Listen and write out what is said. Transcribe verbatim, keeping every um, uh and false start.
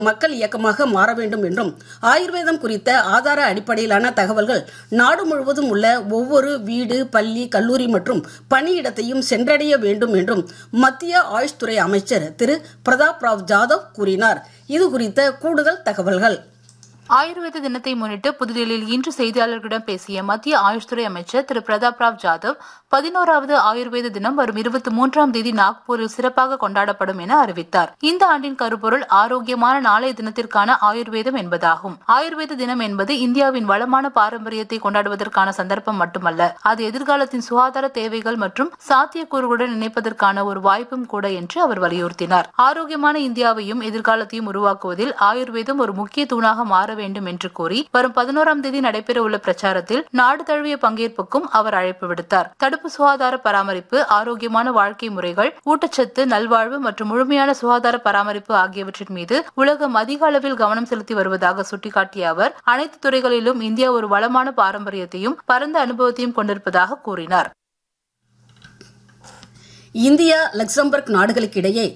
மக்கள் இயக்கமாக மாற வேண்டும் என்றும் ஆயுர்வேதம் குறித்த ஆதார அடிப்படையிலான தகவல்கள் நாடு முழுவதும் உள்ள ஒவ்வொரு வீடு, பள்ளி, கல்லூரி மற்றும் பணியிடத்தையும் சென்றடைய வேண்டும் என்றும் மத்திய ஆயுஷ் துறை அமைச்சர் திரு பிரதாப் ராவ் ஜாதவ் கூறினார். இது குறித்த கூடுதல் தகவல்கள். ஆயுர்வேத தினத்தை முன்னிட்டு புதுதில்லியில் இன்று செய்தியாளர்களிடம் பேசிய மத்திய ஆயுஷ் துறை அமைச்சர் திரு பிரதாப் ராவ் ஜாதவ், பதினோராவது ஆயுர்வேத தினம் வரும் இருபத்தி மூன்றாம் தேதி நாக்பூரில் சிறப்பாக கொண்டாடப்படும் என அறிவித்தார். இந்த ஆண்டின் கருப்பொருள் ஆரோக்கியமான நாளைய தினத்திற்கான ஆயுர்வேதம் என்பதாகும். ஆயுர்வேத தினம் என்பது இந்தியாவின் வளமான பாரம்பரியத்தை கொண்டாடுவதற்கான சந்தர்ப்பம் மட்டுமல்ல, அது எதிர்காலத்தின் சுகாதார தேவைகள் மற்றும் சாத்தியக்கூறுகளுடன் இணைப்பதற்கான ஒரு வாய்ப்பும் கூட என்று அவர் வலியுறுத்தினார். ஆரோக்கியமான இந்தியாவையும் எதிர்காலத்தையும் உருவாக்குவதில் ஆயுர்வேதம் ஒரு முக்கிய தூணாக மாற வேண்டும் என்று கூறி வரும் பதினோராம் தேதி நடைபெற உள்ள பிரச்சாரத்தில் நாடு தழுவிய பங்கேற்புக்கும் அவர் அழைப்பு விடுத்தார். தடுப்பு சுகாதார பராமரிப்பு, ஆரோக்கியமான வாழ்க்கை முறைகள், ஊட்டச்சத்து, நல்வாழ்வு மற்றும் முழுமையான சுகாதார பராமரிப்பு ஆகியவற்றின் மீது உலகம் அதிக அளவில் கவனம் செலுத்தி வருவதாக சுட்டிக்காட்டிய அவர், அனைத்து துறைகளிலும் இந்தியா ஒரு வளமான பாரம்பரியத்தையும் பரந்த அனுபவத்தையும் கொண்டிருப்பதாக கூறினார். இந்தியா லக்சம்பர்க் நாடுகளுக்கிடையே